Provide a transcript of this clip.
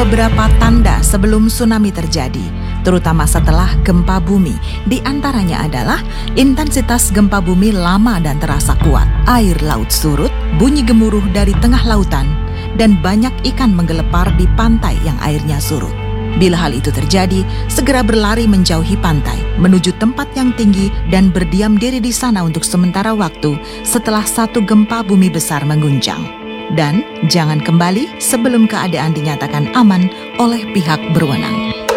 beberapa tanda sebelum tsunami terjadi, terutama setelah gempa bumi. Di antaranya adalah intensitas gempa bumi lama dan terasa kuat, air laut surut, bunyi gemuruh dari tengah lautan, dan banyak ikan menggelepar di pantai yang airnya surut. Bila hal itu terjadi, segera berlari menjauhi pantai, menuju tempat yang tinggi dan berdiam diri di sana untuk sementara waktu setelah satu gempa bumi besar mengguncang. Dan jangan kembali sebelum keadaan dinyatakan aman oleh pihak berwenang.